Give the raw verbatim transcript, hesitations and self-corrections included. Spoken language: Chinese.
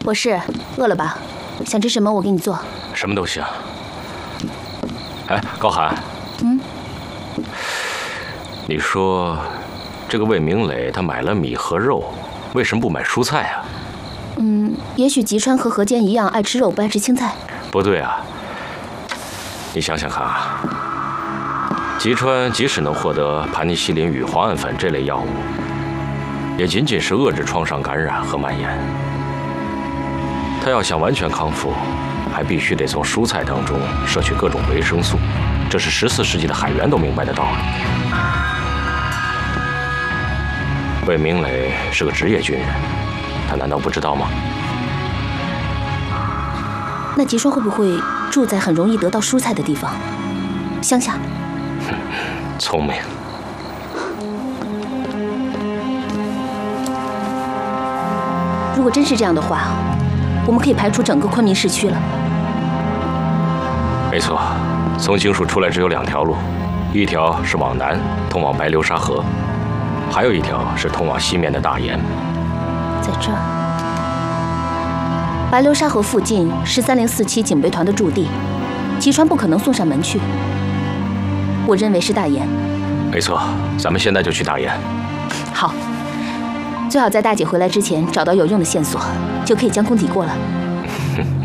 博士，饿了吧？想吃什么我给你做。 什么都行。哎，高寒。 嗯。 你说，这个魏明磊他买了米和肉，为什么不买蔬菜啊？ 嗯，也许吉川和何坚一样爱吃肉，不爱吃青菜。 不对啊。你想想看啊，吉川即使能获得盘尼西林与磺胺粉这类药物，也仅仅是遏制创伤感染和蔓延。他要想完全康复，还必须得从蔬菜当中摄取各种维生素，这是十四世纪的海员都明白的道理。魏明磊是个职业军人，他难道不知道吗？ 那吉川会不会住在很容易得到蔬菜的地方，乡下？ 聪明。 如果真是这样的话，我们可以排除整个昆明市区了。 没错，从经署出来只有两条路，一条是往南通往白流沙河，还有一条是通往西面的大岩。 在这儿，白流沙河附近是三零四七警备团的驻地，吉川不可能送上门去。我认为是大岩。 没错，咱们现在就去大岩。 好，最好在大姐回来之前找到有用的线索，就可以将功抵过了。